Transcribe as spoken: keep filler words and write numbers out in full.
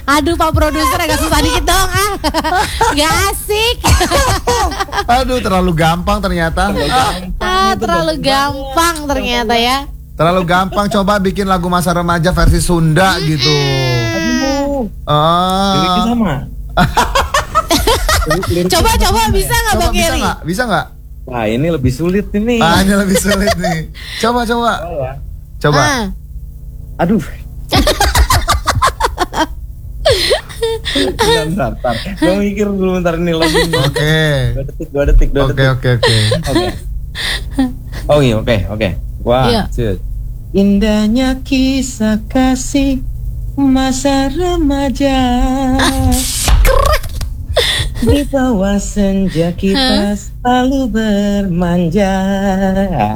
Aduh Pak Produser agak susah dikit dong ah. Gak asik. Aduh terlalu gampang ternyata. Ah, terlalu gampang ternyata ya. Terlalu gampang, coba bikin lagu masa remaja versi Sunda gitu. Aduh. Ah. Liriknya sama. Coba coba bisa nggak Coba Bang bisa Geri? nggak? Bisa nggak? Wah ini lebih sulit ini. Ah, ini lebih sulit nih. Coba coba. Oh, ya. Coba. Ah. Aduh. Bentar, bentar. Gue mikir dulu bentar ini lagi. Oke. Dua detik, dua detik, dua Oke detik. oke oke. Oke. Oh iya, oke, oke. Wah, Iya. indahnya kisah kasih masa remaja. Di bawah senja kita selalu bermanja.